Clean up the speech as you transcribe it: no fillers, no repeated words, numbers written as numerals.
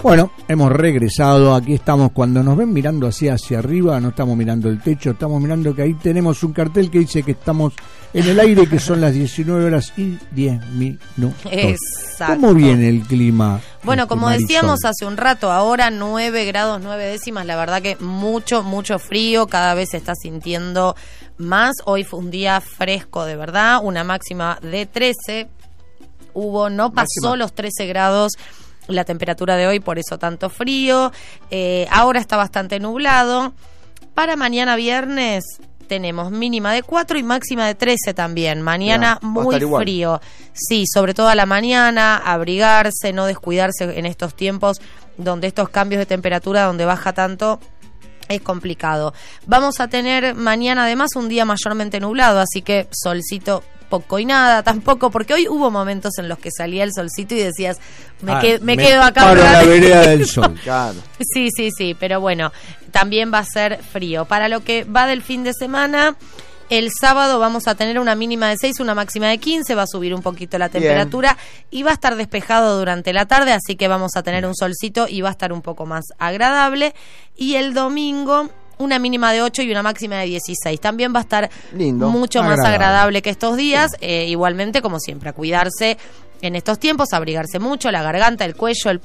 Bueno, hemos regresado, aquí estamos. Cuando nos ven mirando así hacia arriba, no estamos mirando el techo, estamos mirando que ahí tenemos un cartel que dice que estamos en el aire, que son las 19:10. Exacto. ¿Cómo viene el clima? Bueno, como Marisol? decíamos hace un rato, ahora 9 grados 9 décimas, la verdad que mucho frío, cada vez se está sintiendo más. Hoy fue un día fresco de verdad, una máxima de 13, no pasó los 13 grados la temperatura de hoy, por eso tanto frío. Ahora está bastante nublado. Para mañana viernes tenemos mínima de 4 y máxima de 13 también. Mañana muy frío. Sí, sobre todo a la mañana, abrigarse, no descuidarse en estos tiempos donde estos cambios de temperatura, donde baja tanto, es complicado. Vamos a tener mañana además un día mayormente nublado, así que solcito poco y nada, tampoco, porque hoy hubo momentos en los que salía el solcito y decías, me quedo acá. Para la vereda del sol. Claro. Sí, pero bueno, también va a ser frío. Para lo que va del fin de semana, el sábado vamos a tener una mínima de 6, una máxima de 15, va a subir un poquito la temperatura y va a estar despejado durante la tarde, así que vamos a tener un solcito y va a estar un poco más agradable. Y el domingo, una mínima de 8 y una máxima de 16. También va a estar mucho más agradable que estos días. Igualmente, como siempre, a cuidarse en estos tiempos, a abrigarse mucho, la garganta, el cuello, el